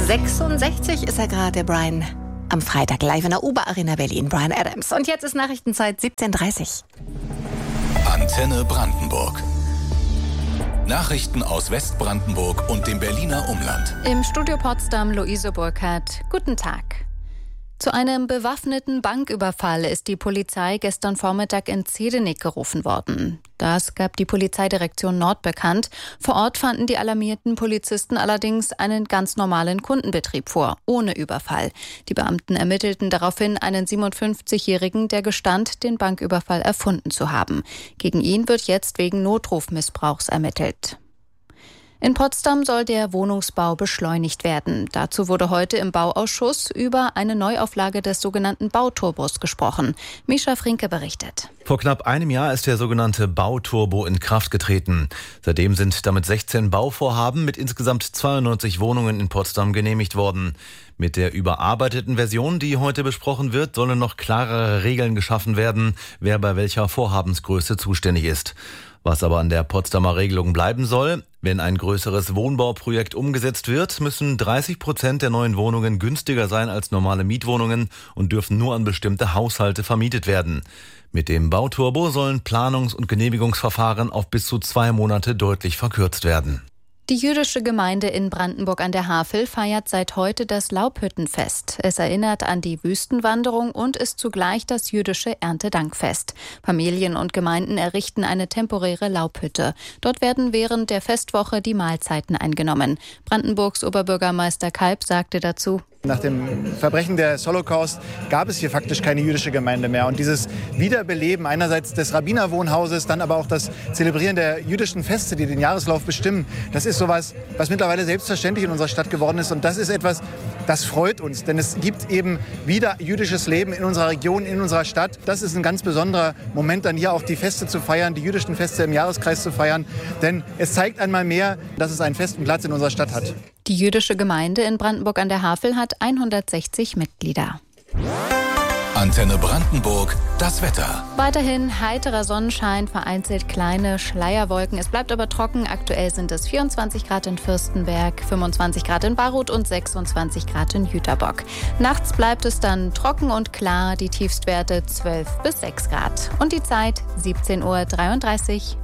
66 ist er gerade, der Brian. Am Freitag live in der Oberarena Berlin. Brian Adams. Und jetzt ist Nachrichtenzeit 17:30. Antenne Brandenburg. Nachrichten aus Westbrandenburg und dem Berliner Umland. Im Studio Potsdam Luise Burkhardt. Guten Tag. Zu einem bewaffneten Banküberfall ist die Polizei gestern Vormittag in Zehdenick gerufen worden. Das gab die Polizeidirektion Nord bekannt. Vor Ort fanden die alarmierten Polizisten allerdings einen ganz normalen Kundenbetrieb vor, ohne Überfall. Die Beamten ermittelten daraufhin einen 57-Jährigen, der gestand, den Banküberfall erfunden zu haben. Gegen ihn wird jetzt wegen Notrufmissbrauchs ermittelt. In Potsdam soll der Wohnungsbau beschleunigt werden. Dazu wurde heute im Bauausschuss über eine Neuauflage des sogenannten Bauturbos gesprochen. Mischa Frinke berichtet. Vor knapp einem Jahr ist der sogenannte Bauturbo in Kraft getreten. Seitdem sind damit 16 Bauvorhaben mit insgesamt 92 Wohnungen in Potsdam genehmigt worden. Mit der überarbeiteten Version, die heute besprochen wird, sollen noch klarere Regeln geschaffen werden, wer bei welcher Vorhabensgröße zuständig ist. Was aber an der Potsdamer Regelung bleiben soll: Wenn ein größeres Wohnbauprojekt umgesetzt wird, müssen 30% der neuen Wohnungen günstiger sein als normale Mietwohnungen und dürfen nur an bestimmte Haushalte vermietet werden. Mit dem Bauturbo sollen Planungs- und Genehmigungsverfahren auf bis zu 2 Monate deutlich verkürzt werden. Die jüdische Gemeinde in Brandenburg an der Havel feiert seit heute das Laubhüttenfest. Es erinnert an die Wüstenwanderung und ist zugleich das jüdische Erntedankfest. Familien und Gemeinden errichten eine temporäre Laubhütte. Dort werden während der Festwoche die Mahlzeiten eingenommen. Brandenburgs Oberbürgermeister Kalb sagte dazu: Nach dem Verbrechen des Holocaust gab es hier faktisch keine jüdische Gemeinde mehr. Und dieses Wiederbeleben einerseits des Rabbinerwohnhauses, dann aber auch das Zelebrieren der jüdischen Feste, die den Jahreslauf bestimmen, das ist sowas, was mittlerweile selbstverständlich in unserer Stadt geworden ist. Und das ist etwas, das freut uns. Denn es gibt eben wieder jüdisches Leben in unserer Region, in unserer Stadt. Das ist ein ganz besonderer Moment, dann hier auch die Feste zu feiern, die jüdischen Feste im Jahreskreis zu feiern. Denn es zeigt einmal mehr, dass es einen festen Platz in unserer Stadt hat. Die jüdische Gemeinde in Brandenburg an der Havel hat 160 Mitglieder. Antenne Brandenburg, das Wetter. Weiterhin heiterer Sonnenschein, vereinzelt kleine Schleierwolken. Es bleibt aber trocken. Aktuell sind es 24 Grad in Fürstenberg, 25 Grad in Baruth und 26 Grad in Jüterbock. Nachts bleibt es dann trocken und klar. Die Tiefstwerte 12 bis 6 Grad. Und die Zeit 17:33 Uhr.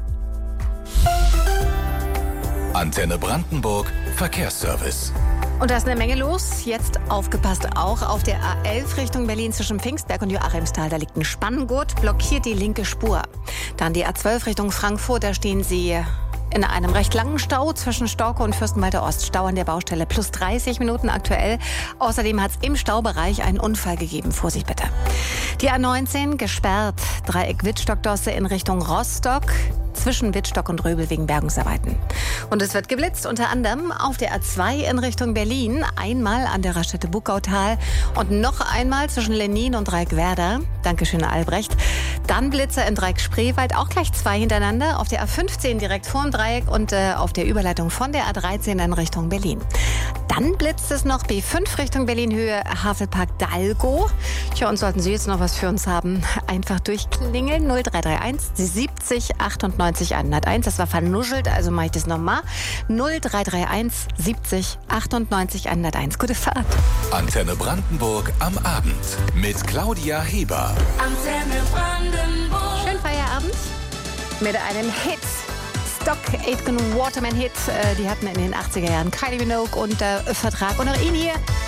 Antenne Brandenburg, Verkehrsservice. Und da ist eine Menge los. Jetzt aufgepasst auch auf der A11 Richtung Berlin zwischen Pfingstberg und Joachimsthal. Da liegt ein Spanngurt, blockiert die linke Spur. Dann die A12 Richtung Frankfurt. Da stehen Sie in einem recht langen Stau zwischen Storkow und Fürstenwalder Ost. Stau an der Baustelle, plus 30 Minuten aktuell. Außerdem hat es im Staubereich einen Unfall gegeben. Vorsicht bitte. Die A19 gesperrt. Dreieck Wittstock-Dosse in Richtung Rostock. Zwischen Wittstock und Röbel wegen Bergungsarbeiten. Und es wird geblitzt, unter anderem auf der A2 in Richtung Berlin. Einmal an der Raststätte Buckautal und noch einmal zwischen Lenin und Dreieck-Werder. Dankeschön, Albrecht. Dann Blitzer im Dreieck Spreewald, auch gleich 2 hintereinander. Auf der A15 direkt vorm Dreieck und auf der Überleitung von der A13 in Richtung Berlin. Dann blitzt es noch B5 Richtung Berlin-Höhe, Havelpark Dalgo. Tja, und sollten Sie jetzt noch was für uns haben, einfach durchklingeln. 0331 70 98 101. Das war vernuschelt, also mache ich das nochmal. 0331 70 98 101. Gute Fahrt. Antenne Brandenburg am Abend mit Claudia Heber. Antenne Brandenburg. Schönen Feierabend mit einem Hit. Stock Aitken Waterman Hit. Die hatten in den 80er Jahren Kylie Minogue unter Vertrag. Und auch ihn hier